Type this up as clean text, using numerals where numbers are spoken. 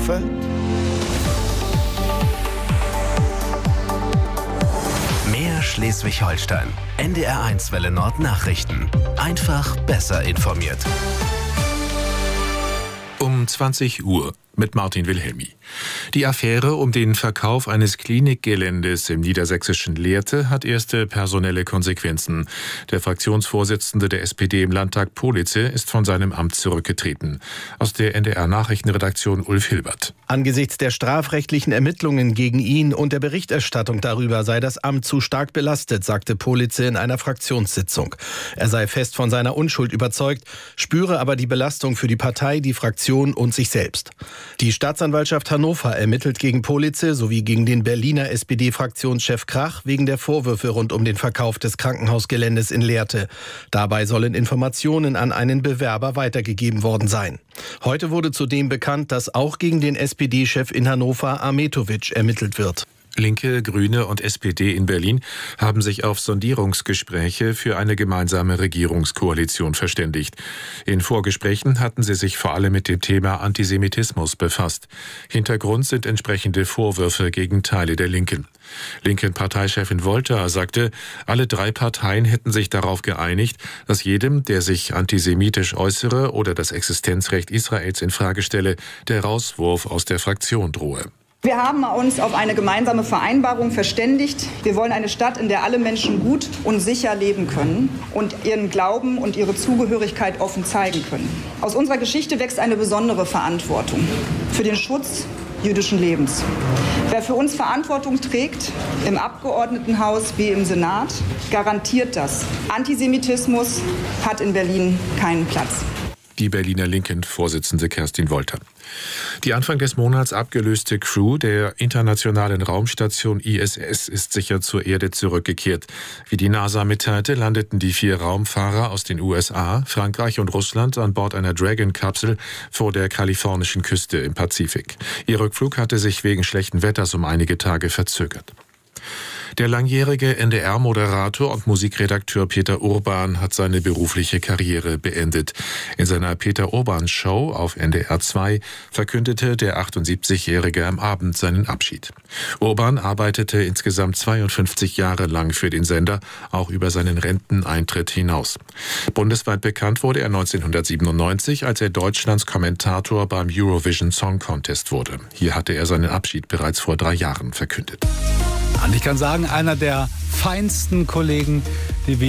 Vorwürfe? Mehr Schleswig-Holstein. NDR1 Welle Nord Nachrichten. Einfach besser informiert. Um 20 Uhr mit Martin Wilhelmi. Die Affäre um den Verkauf eines Klinikgeländes im niedersächsischen Lehrte hat erste personelle Konsequenzen. Der Fraktionsvorsitzende der SPD im Landtag, Politze, ist von seinem Amt zurückgetreten. Aus der NDR-Nachrichtenredaktion Ulf Hilbert. Angesichts der strafrechtlichen Ermittlungen gegen ihn und der Berichterstattung darüber sei das Amt zu stark belastet, sagte Politze in einer Fraktionssitzung. Er sei fest von seiner Unschuld überzeugt, spüre aber die Belastung für die Partei, die Fraktion und sich selbst. Die Staatsanwaltschaft Hannover ermittelt gegen Politze sowie gegen den Berliner SPD-Fraktionschef Krach wegen der Vorwürfe rund um den Verkauf des Krankenhausgeländes in Lehrte. Dabei sollen Informationen an einen Bewerber weitergegeben worden sein. Heute wurde zudem bekannt, dass auch gegen den SPD-Chef in Hannover, Ahmetović, ermittelt wird. Linke, Grüne und SPD in Berlin haben sich auf Sondierungsgespräche für eine gemeinsame Regierungskoalition verständigt. In Vorgesprächen hatten sie sich vor allem mit dem Thema Antisemitismus befasst. Hintergrund sind entsprechende Vorwürfe gegen Teile der Linken. Linken-Parteichefin Wolter sagte, alle drei Parteien hätten sich darauf geeinigt, dass jedem, der sich antisemitisch äußere oder das Existenzrecht Israels in Frage stelle, der Rauswurf aus der Fraktion drohe. Wir haben uns auf eine gemeinsame Vereinbarung verständigt. Wir wollen eine Stadt, in der alle Menschen gut und sicher leben können und ihren Glauben und ihre Zugehörigkeit offen zeigen können. Aus unserer Geschichte wächst eine besondere Verantwortung für den Schutz jüdischen Lebens. Wer für uns Verantwortung trägt, im Abgeordnetenhaus wie im Senat, garantiert das. Antisemitismus hat in Berlin keinen Platz. Die Berliner Linken-Vorsitzende Kerstin Wolter. Die Anfang des Monats abgelöste Crew der internationalen Raumstation ISS ist sicher zur Erde zurückgekehrt. Wie die NASA mitteilte, landeten die 4 Raumfahrer aus den USA, Frankreich und Russland an Bord einer Dragon-Kapsel vor der kalifornischen Küste im Pazifik. Ihr Rückflug hatte sich wegen schlechten Wetters um einige Tage verzögert. Der langjährige NDR-Moderator und Musikredakteur Peter Urban hat seine berufliche Karriere beendet. In seiner Peter-Urban-Show auf NDR 2 verkündete der 78-Jährige am Abend seinen Abschied. Urban arbeitete insgesamt 52 Jahre lang für den Sender, auch über seinen Renteneintritt hinaus. Bundesweit bekannt wurde er 1997, als er Deutschlands Kommentator beim Eurovision Song Contest wurde. Hier hatte er seinen Abschied bereits vor 3 Jahren verkündet. Und ich kann sagen, einer der feinsten Kollegen, die wir